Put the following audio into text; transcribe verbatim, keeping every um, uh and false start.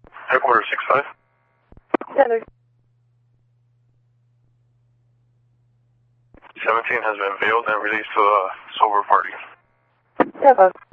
Headquarters six five. Center. seventeen has been veiled and released to a sober party. ten five.